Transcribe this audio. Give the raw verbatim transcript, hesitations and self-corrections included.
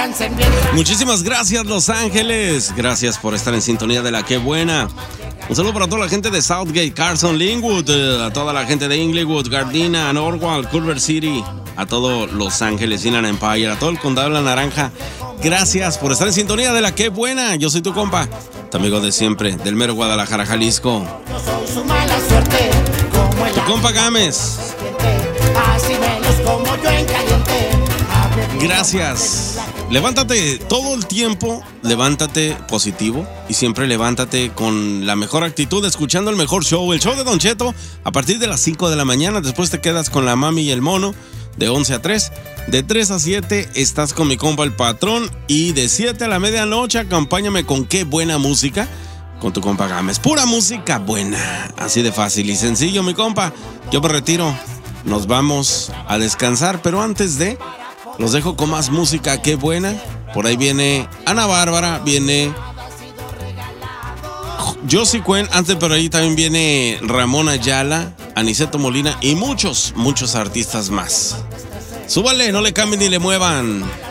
Muchísimas gracias, Los Ángeles. Gracias por estar en sintonía de la Qué Buena. Un saludo para toda la gente de Southgate, Carson, Linwood, eh, a toda la gente de Inglewood, Gardena, Norwalk, Culver City, a todos Los Ángeles, Inland Empire, a todo el condado de La Naranja. Gracias por estar en sintonía de la Qué Buena. Yo soy tu compa, tu amigo de siempre, del mero Guadalajara, Jalisco. Yo soy su mala suerte, como el Tu compa Gámez. así me los como yo en caliente. Gracias. Levántate todo el tiempo, levántate positivo y siempre levántate con la mejor actitud, escuchando el mejor show, el show de Don Cheto, a partir de las cinco de la mañana. Después te quedas con la mami y el mono de once a tres. De tres a siete estás con mi compa el patrón y de siete a la medianoche acompáñame con Qué Buena Música con tu compa Gámez. Pura música buena, así de fácil y sencillo, mi compa. Yo me retiro, nos vamos a descansar, pero antes de... los dejo con más música, Qué Buena. Por ahí viene Ana Bárbara, viene Josie Cuen, antes por ahí también viene Ramón Ayala, Aniceto Molina y muchos, muchos artistas más. Súbale, no le cambien ni le muevan.